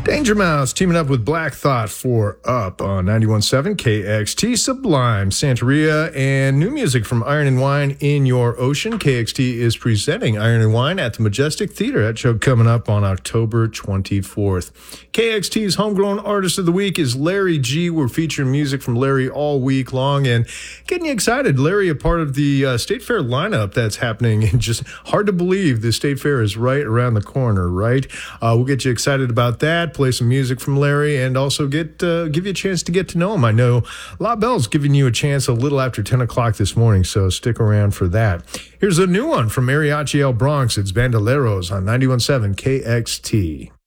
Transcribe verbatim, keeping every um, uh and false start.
Danger Mouse teaming up with Black Thought for Up on ninety-one point seven K X T. Sublime, Santeria, and new music from Iron and Wine, In Your Ocean. K X T is presenting Iron and Wine at the Majestic Theater. That show coming up on October twenty-fourth. K X T's Homegrown Artist of the Week is Larry G. We're featuring music from Larry all week long and getting you excited. Larry, a part of the uh, State Fair lineup that's happening, and just hard to believe the State Fair is right around the corner, right? Uh, we'll get you excited about that. Play some music from Larry, and also get uh, give you a chance to get to know him. I know La Belle's giving you a chance a little after ten o'clock this morning, so stick around for that. Here's a new one from Mariachi El Bronx. It's Bandoleros on ninety-one point seven K X T.